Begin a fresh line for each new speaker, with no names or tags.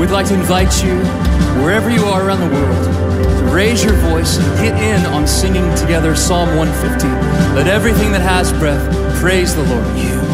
we'd like to invite you, wherever you are around the world, to raise your voice and get in on singing together Psalm 150. Let everything that has breath praise the Lord.